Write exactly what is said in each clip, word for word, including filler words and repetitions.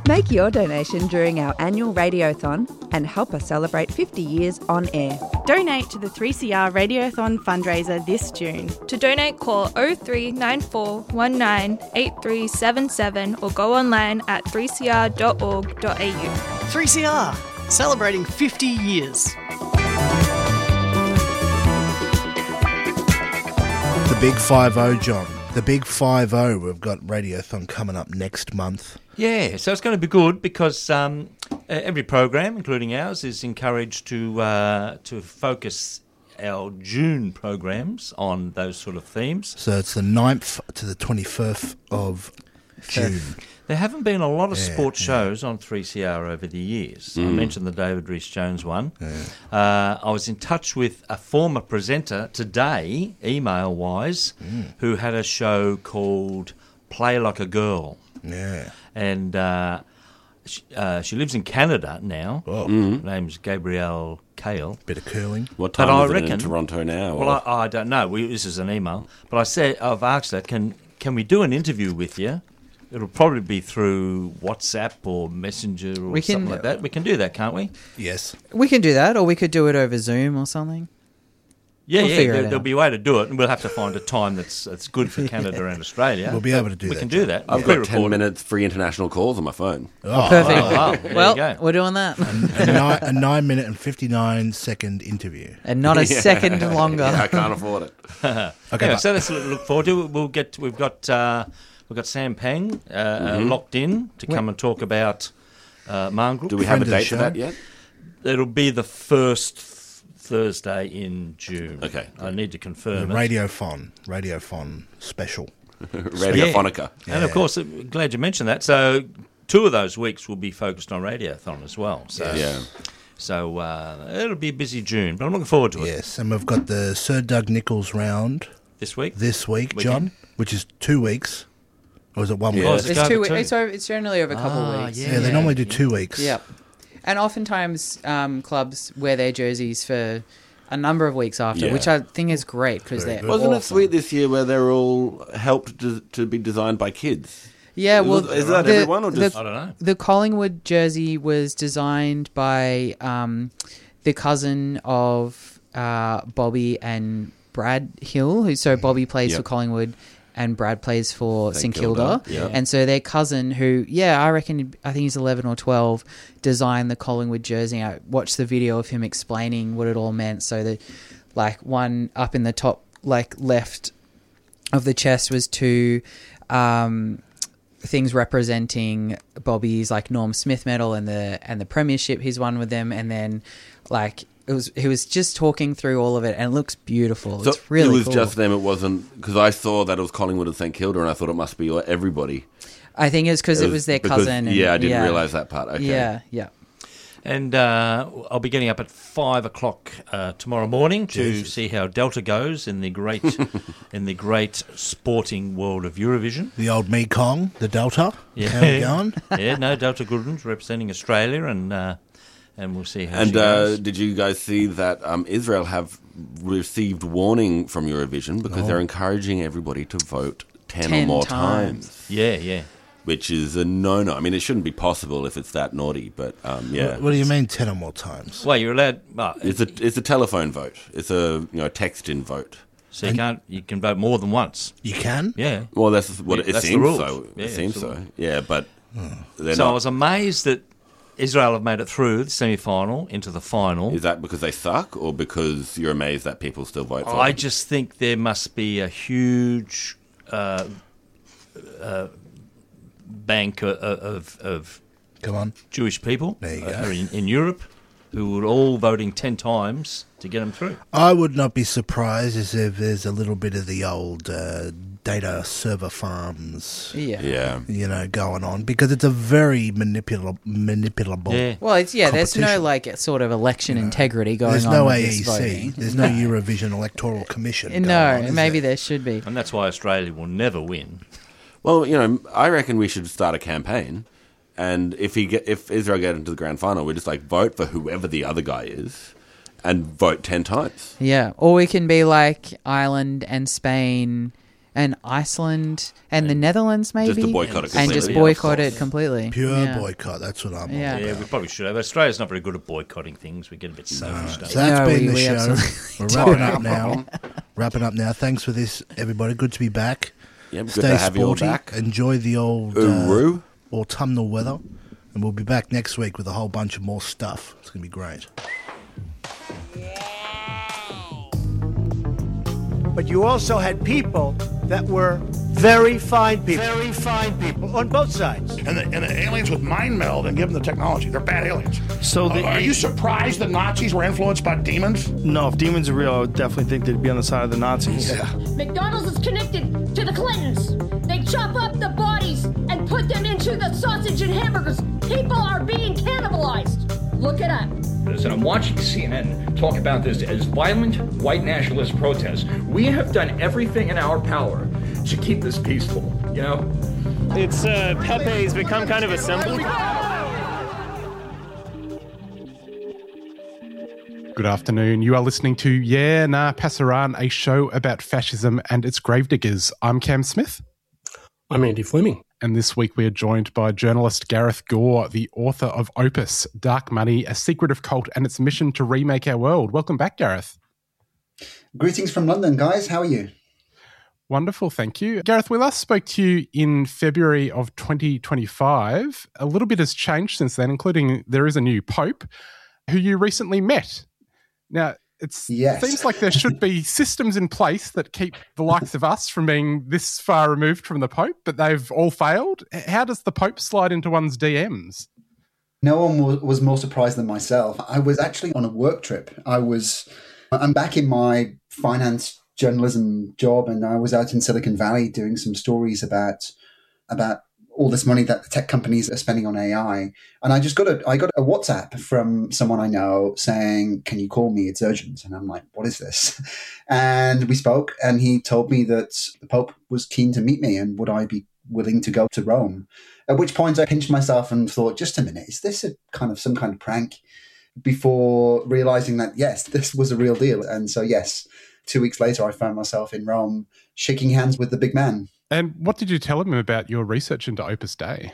Make your donation during our annual Radiothon and help us celebrate fifty years on air. Donate to the three C R Radiothon fundraiser this June. To donate, call oh three nine four one nine eight three seven seven or go online at three c r dot org dot a u. three C R, celebrating fifty years. The Big five oh, John. The Big five oh. We've got Radiothon coming up next month. Yeah, so it's going to be good because um, every program, including ours, is encouraged to uh, to focus our June programs on those sort of themes. So it's the ninth to the twenty-first of June. There haven't been a lot of Yeah, sports yeah. shows on three C R over the years. I Mm. mentioned the David Rhys-Jones one. Uh, I was in touch with a former presenter today, email-wise, Mm. who had a show called Play Like a Girl. Yeah. And uh, she, uh, she lives in Canada now. Oh. Mm. Her name's Gabrielle Kale. Bit of curling. What But time I is it reckon- in Toronto now? Well, or- I, I don't know. We, this is an email. But I said, I've asked her, can, can we do an interview with you? It'll probably be through WhatsApp or Messenger or We can- something like that. We can do that, can't we? Yes. We can do that, or we could do it over Zoom or something. Yeah, We'll yeah. figure There, it there'll out. be a way to do it, and we'll have to find a time that's that's good for Canada and Australia. We'll be able to do we that, can do that. I've We'll got ten pre-record it. minutes free international calls on my phone. Oh, Perfect. Oh, wow. There well, you go. we're doing that. a, nine, a nine minute and fifty-nine second interview. And not a second longer. Yeah, I can't afford it. Okay, Okay, but- so that's what we look forward to. We'll get. We've got. Uh, we've got Sam Pang uh, uh, locked in to come and talk about uh, Margaret. Do we have Friend a of the date for show. that yet? It'll be the first th- Thursday in June. Okay, I need to The confirm it. Radiothon. Radiothon special. Radiophonica. And of course, uh, glad you mentioned that. So, two of those weeks will be focused on Radiothon as well. So, Yeah. so uh, it'll be a busy June, but I'm looking forward to it Yes, and we've got the Sir Doug Nichols round this week. this week, Weekend. John, which is two weeks. Or is it one Yeah. week? Oh, is it It's over two. two? It's, over, it's generally over a couple Ah, of weeks. Yeah, they normally do two weeks. Yep. And oftentimes, um, clubs wear their jerseys for a number of weeks after, Yeah. which I think is great because Very they're good. Wasn't it awesome. sweet this year where they're all helped to, to be designed by kids? Yeah, Is well, it- is that the- everyone or just- the, I don't know. The Collingwood jersey was designed by um, the cousin of uh, Bobby and Brad Hill, who so Bobby plays Yep. for Collingwood and Brad plays for St St Kilda. Kilda, yeah. And so their cousin, who, yeah, I reckon, I think he's eleven or twelve, designed the Collingwood jersey. I watched the video of him explaining what it all meant. So that, like, one up in the top, like, left of the chest was two um, things representing Bobby's, like, Norm Smith medal and the and the premiership he's won with them. And then, like, it was he was just talking through all of it, and it looks beautiful. So it's really it was cool. just them. It wasn't because I saw that it was Collingwood and St Kilda, and I thought it must be everybody. I think it's because it was their because- cousin. And, yeah, I didn't yeah. realise that part. Okay. Yeah, yeah. And uh, I'll be getting up at five o'clock uh, tomorrow morning to Jesus. see how Delta goes in the great in the great sporting world of Eurovision. The old Mekong, the Delta. Yeah. How we going? Yeah, no, Delta Goodwin's representing Australia, and uh, and we'll see how And she uh, goes. did you guys see that um, Israel have received warning from Eurovision because Oh. they're encouraging everybody to vote ten, Ten or more times. times, Yeah, yeah. which is a no-no. I mean, it shouldn't be possible if it's that naughty, but um, yeah. What, what do you mean ten or more times? Well, you're allowed. Well, It's a it's a telephone vote. It's a you know text-in vote. so you can't. You can vote more than once. You can? Yeah. Well, that's what Yeah, it that's the seems rules. so. Yeah, it seems it's the so. rules. Yeah, but they're So not. I was amazed that Israel have made it through the semi-final into the final. Is that because they suck, or because you're amazed that people still vote for I them? just think there must be a huge uh, uh, bank of, of, of Come on. Jewish people There you uh, go. in, in Europe who were all voting ten times to get them through. I would not be surprised as if there's a little bit of the old uh, data server farms, Yeah. Yeah. you know, going on because it's a very manipulable, manipulable. Yeah. Well, it's yeah. There's no Competition. like sort of election integrity going There's on. no with A E this C. voting. There's no Eurovision Electoral Commission. going No, on, is maybe there? there should be. And that's why Australia will never win. Well, you know, I reckon we should start a campaign, and if he get, if Israel get into the grand final, we just like vote for whoever the other guy is, and vote ten times. Yeah, or we can be like Ireland and Spain and Iceland and the Netherlands, maybe. Just to boycott it And completely. just Yeah, boycott of it course. completely. Pure Yeah. boycott, that's what I'm Yeah. all Yeah, about. we probably should have. Australia's not very good at boycotting things. We get a bit selfish. So don't that's No, been we- the we show. absolutely We're wrapping up now. Wrapping up now. Thanks for this, everybody. Good to be back. Yeah, good Stay to have you all sporty. back. Enjoy the old uh, Uru. autumnal weather. And we'll be back next week with a whole bunch of more stuff. It's going to be great. But you also had people that were very fine people. Very fine people on both sides. And the, and the aliens would mind meld and give them the technology. They're bad aliens. So the Uh, are you surprised the Nazis were influenced by demons? No, if demons are real, I would definitely think they'd be on the side of the Nazis. Yeah. McDonald's is connected to the Clintons. They chop up the bodies and put them into the sausage and hamburgers. People are being cannibalized. Look it up. And I'm watching C N N talk about this as violent white nationalist protests. We have done everything in our power to keep this peaceful, you know? It's, uh, Pepe's become kind of a symbol. Good afternoon. You are listening to Yeah Nah Pasaran, a show about fascism and its gravediggers. I'm Cam Smith. I'm Andy Fleming. And this week we are joined by journalist Gareth Gore, the author of Opus, Dark Money, A Secretive Cult and its Mission to Remake Our World. Welcome back, Gareth. Greetings from London, guys. How are you? Wonderful, thank you. Gareth, we last spoke to you in February of twenty twenty-five. A little bit has changed since then, including there is a new Pope who you recently met. Now, it's, yes. it seems like there should be systems in place that keep the likes of us from being this far removed from the Pope, but they've all failed. How does the Pope slide into one's D Ms? No one was, was more surprised than myself. I was actually on a work trip. I was, I'm back in my finance journalism job, and I was out in Silicon Valley doing some stories about about all this money that the tech companies are spending on A I. And I just got a I got a WhatsApp from someone I know saying, "Can you call me? It's urgent." And I'm like, "What is this?" And we spoke, and he told me that the Pope was keen to meet me, and would I be willing to go to Rome? At which point I pinched myself and thought, just a minute, is this a kind of some kind of prank? Before realizing that, yes, this was a real deal. And so, yes, two weeks later, I found myself in Rome shaking hands with the big man. And what did you tell him about your research into Opus Dei?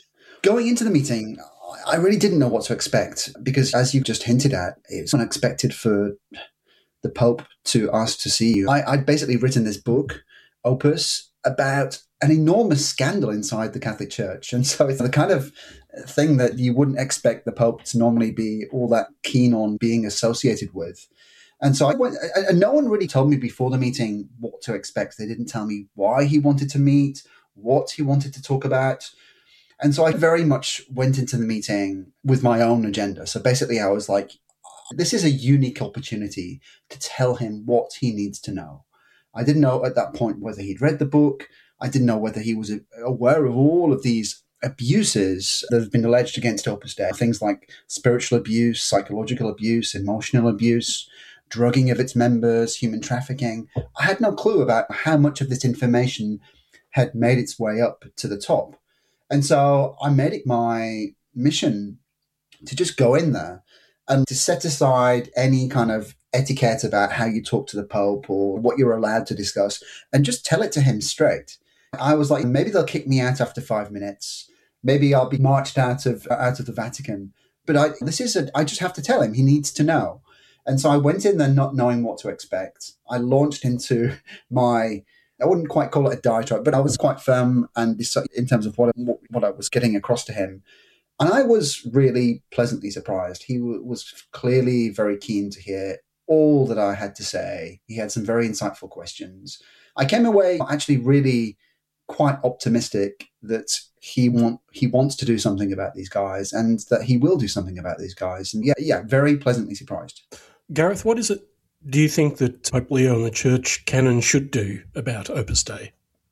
Going into the meeting, I really didn't know what to expect because, as you just hinted at, it's unexpected for the Pope to ask to see you. I, I'd basically written this book, Opus, about an enormous scandal inside the Catholic Church. And so it's the kind of thing that you wouldn't expect the Pope to normally be all that keen on being associated with. And so I went, and no one really told me before the meeting what to expect. They didn't tell me why he wanted to meet, what he wanted to talk about. And so I very much went into the meeting with my own agenda. So basically I was like, this is a unique opportunity to tell him what he needs to know. I didn't know at that point whether he'd read the book. I didn't know whether he was aware of all of these abuses that have been alleged against Opus Dei. Things like spiritual abuse, psychological abuse, emotional abuse, drugging of its members, human trafficking. I had no clue about how much of this information had made its way up to the top. And so I made it my mission to just go in there and to set aside any kind of etiquette about how you talk to the Pope or what you're allowed to discuss and just tell it to him straight. I was like, maybe they'll kick me out after five minutes. Maybe I'll be marched out of out of the Vatican. But I, this is a, I just have to tell him. He needs to know. And so I went in there not knowing what to expect. I launched into my, I wouldn't quite call it a diatribe, but I was quite firm and in terms of what, what I was getting across to him. And I was really pleasantly surprised. He w- was clearly very keen to hear all that I had to say. He had some very insightful questions. I came away actually really quite optimistic that he want he wants to do something about these guys and that he will do something about these guys. And yeah, yeah, very pleasantly surprised. Gareth, what is it do you think that Pope Leo and the Church can and should do about Opus Dei?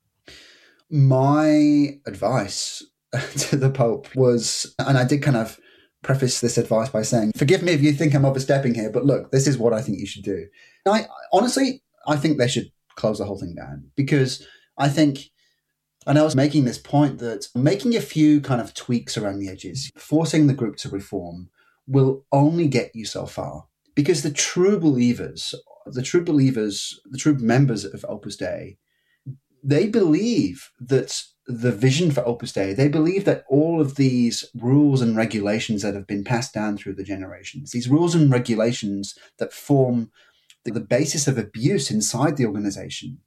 My advice to the Pope was, and I did kind of preface this advice by saying, forgive me if you think I'm overstepping here, but look, this is what I think you should do. I honestly, I think they should close the whole thing down because I think, and I was making this point that making a few kind of tweaks around the edges, forcing the group to reform will only get you so far because the true believers, the true believers, the true members of Opus Dei, they believe that the vision for Opus Dei, they believe that all of these rules and regulations that have been passed down through the generations, these rules and regulations that form the, the basis of abuse inside the organization,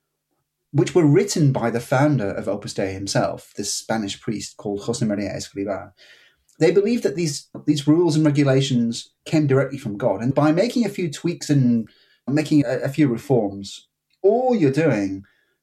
which were written by the founder of Opus Dei himself, this Spanish priest called José María Escrivá. They believe that these these rules and regulations came directly from God. And by making a few tweaks and making a, a few reforms, all you're doing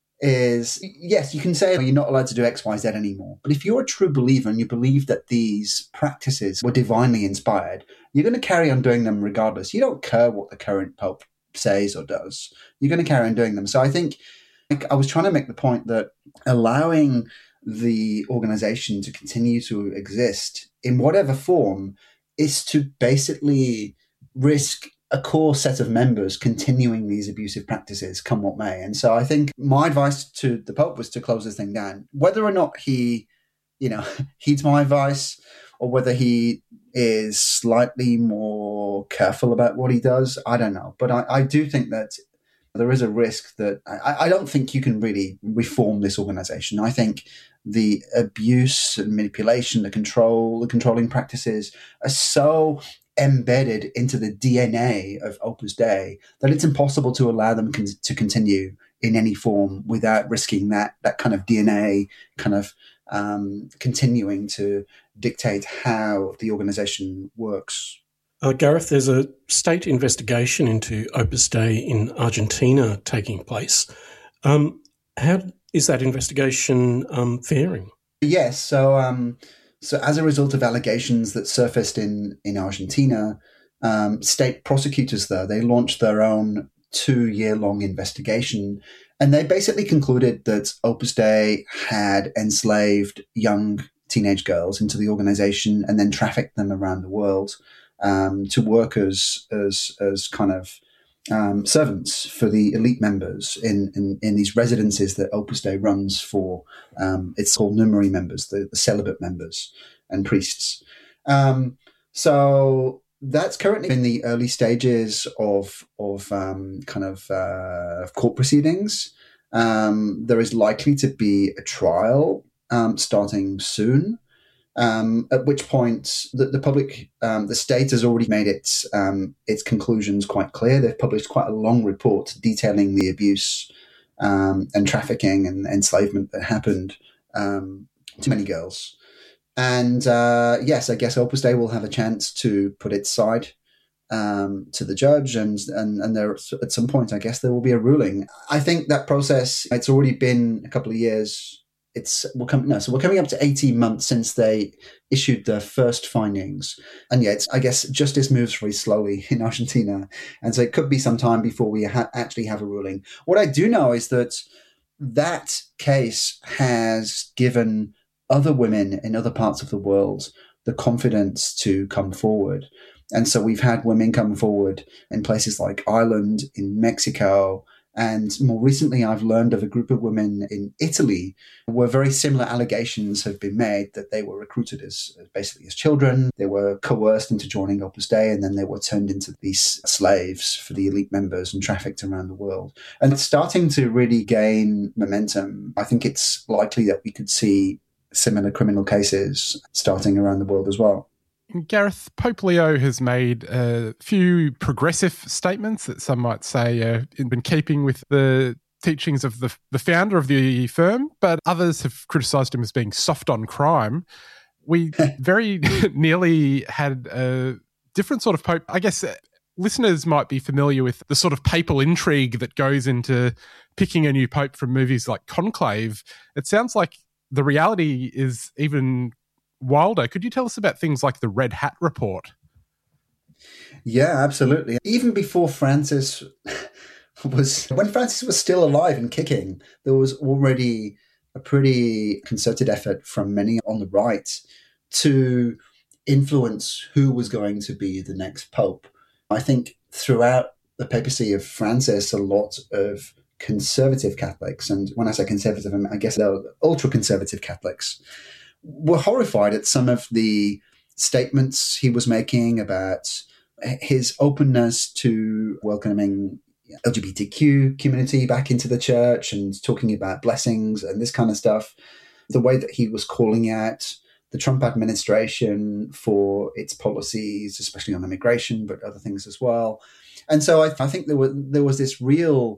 is, yes, you can say you're not allowed to do X, Y, Z anymore. But if you're a true believer and you believe that these practices were divinely inspired, you're going to carry on doing them regardless. You don't care what the current Pope says or does. You're going to carry on doing them. So I think I was trying to make the point that allowing the organization to continue to exist in whatever form is to basically risk a core set of members continuing these abusive practices, come what may. And so I think my advice to the Pope was to close this thing down. Whether or not he, you know, heeds my advice, or whether he is slightly more careful about what he does, I don't know. But I, I do think that there is a risk that I, I don't think you can really reform this organization. I think the abuse and manipulation, the control, the controlling practices are so embedded into the D N A of Opus Dei that it's impossible to allow them con- to continue in any form without risking that that kind of D N A kind of um, continuing to dictate how the organization works. Uh, Gareth, there's a state investigation into Opus Dei in Argentina taking place. Um, how is that investigation um, faring? Yes, so um, so as a result of allegations that surfaced in, in Argentina, um, state prosecutors there, they launched their own two-year-long investigation, and they basically concluded that Opus Dei had enslaved young teenage girls into the organization and then trafficked them around the world um, to work as, as, as kind of um, servants for the elite members in, in, in these residences that Opus Dei runs for. Um, it's called Numeri members, the, the celibate members and priests. Um, so that's currently in the early stages of of um, kind of uh, court proceedings. Um, there is likely to be a trial um, starting soon. Um, at which point the, the public, um, the state has already made its um, its conclusions quite clear. They've published quite a long report detailing the abuse um, and trafficking and enslavement that happened um, to many girls. And uh, yes, I guess Opus Dei will have a chance to put its side um, to the judge, and and and there at some point, I guess there will be a ruling. I think that process. It's already been a couple of years. It's we're coming no, so we're coming up to eighteen months since they issued their first findings, and yet I guess justice moves very slowly in Argentina, and so it could be some time before we ha- actually have a ruling. What I do know is that that case has given other women in other parts of the world the confidence to come forward, and so we've had women come forward in places like Ireland, in Mexico. And more recently, I've learned of a group of women in Italy where very similar allegations have been made that they were recruited as basically as children. They were coerced into joining Opus Dei, and then they were turned into these slaves for the elite members and trafficked around the world. And it's starting to really gain momentum. I think it's likely that we could see similar criminal cases starting around the world as well. Gareth, Pope Leo has made a few progressive statements that some might say are in keeping with the teachings of the, the founder of the firm, but others have criticised him as being soft on crime. We very nearly had a different sort of Pope. I guess listeners might be familiar with the sort of papal intrigue that goes into picking a new Pope from movies like Conclave. It sounds like the reality is even wilder. Could you tell us about things like the Red Hat Report? Yeah, absolutely. Even before Francis was, when Francis was still alive and kicking, there was already a pretty concerted effort from many on the right to influence who was going to be the next Pope. I think throughout the papacy of Francis, a lot of conservative Catholics, and when I say conservative, I guess they're ultra-conservative Catholics, were horrified at some of the statements he was making about his openness to welcoming L G B T Q community back into the church and talking about blessings and this kind of stuff. The way that he was calling out the Trump administration for its policies, especially on immigration, but other things as well. And so I, I think there was, there was this real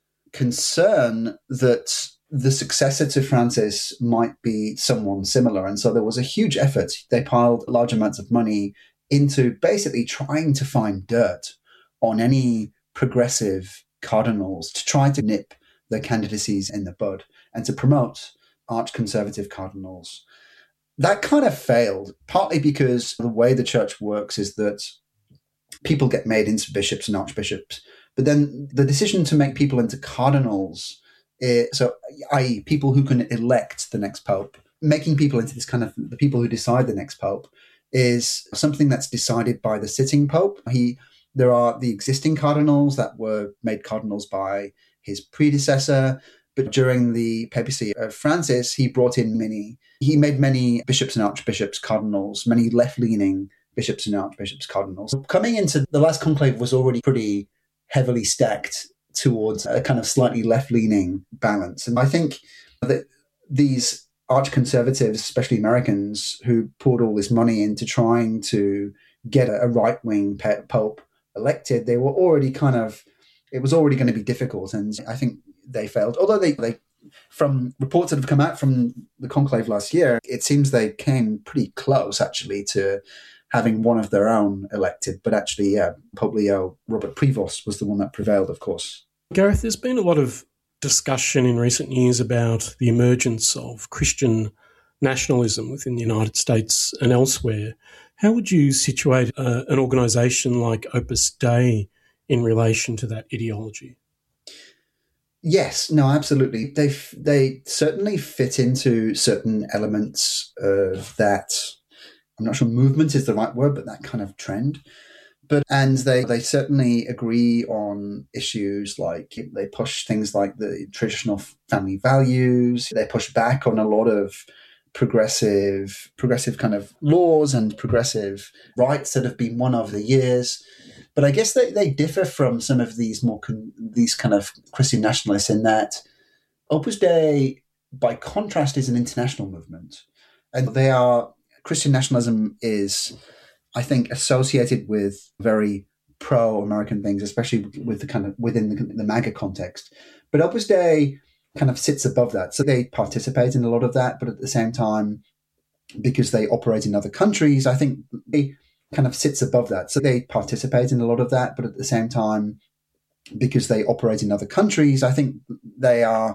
concern that the successor to Francis might be someone similar. And so there was a huge effort. They piled large amounts of money into basically trying to find dirt on any progressive cardinals to try to nip their candidacies in the bud and to promote arch-conservative cardinals. That kind of failed, partly because the way the church works is that people get made into bishops and archbishops, but then the decision to make people into cardinals, is, so that is people who can elect the next pope, making people into this kind of, the people who decide the next pope, is something that's decided by the sitting pope. He, there are the existing cardinals that were made cardinals by his predecessor, but during the papacy of Francis, he brought in many, he made many bishops and archbishops cardinals, many left-leaning bishops and archbishops cardinals. Coming into the last conclave was already pretty heavily stacked towards a kind of slightly left-leaning balance. And I think that these arch-conservatives, especially Americans, who poured all this money into trying to get a right-wing pope elected, they were already kind of, it was already going to be difficult. And I think they failed. Although they, they, from reports that have come out from the conclave last year, it seems they came pretty close, actually, to having one of their own elected. But actually, yeah, Pope Leo, Robert Prevost was the one that prevailed, of course. Gareth, there's been a lot of discussion in recent years about the emergence of Christian nationalism within the United States and elsewhere. How would you situate uh, an organisation like Opus Dei in relation to that ideology? Yes, no, absolutely. They they certainly fit into certain elements of that. I'm not sure movement is the right word, but that kind of trend. But and they they certainly agree on issues like they push things like the traditional family values. They push back on a lot of progressive progressive kind of laws and progressive rights that have been won over the years. But I guess they, they differ from some of these more con- these kind of Christian nationalists in that Opus Dei, by contrast, is an international movement, and they are Christian nationalism is, I think, associated with very pro-American things, especially with the kind of within the, the MAGA context. But Opus Dei kind of sits above that, so they participate in a lot of that. But at the same time, because they operate in other countries, I think they kind of sits above that. So they participate in a lot of that, but at the same time, because they operate in other countries, I think they are